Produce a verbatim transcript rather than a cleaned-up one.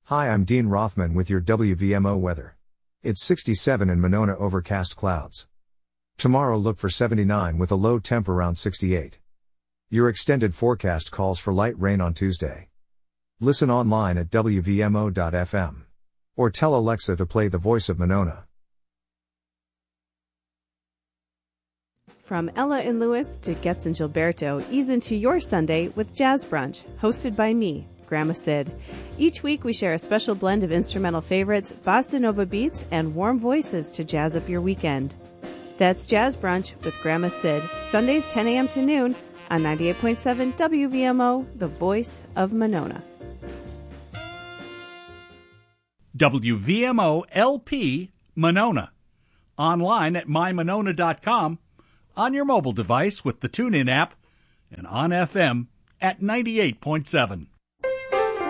Hi, I'm Dean Rothman with your W V M O weather. It's sixty-seven in Monona, overcast clouds. Tomorrow look for seventy-nine with a low temp around sixty-eight. Your extended forecast calls for light rain on Tuesday. Listen online at W V M O dot F M. Or tell Alexa to play The Voice of Monona. From Ella and Lewis to Getz and Gilberto, ease into your Sunday with Jazz Brunch, hosted by me, Grandma Sid. Each week we share a special blend of instrumental favorites, bossa nova beats, and warm voices to jazz up your weekend. That's Jazz Brunch with Grandma Sid, Sundays ten a.m. to noon on ninety-eight point seven W V M O, the voice of Monona. W V M O L P Monona. Online at my monona dot com, on your mobile device with the TuneIn app, and on F M at ninety-eight point seven.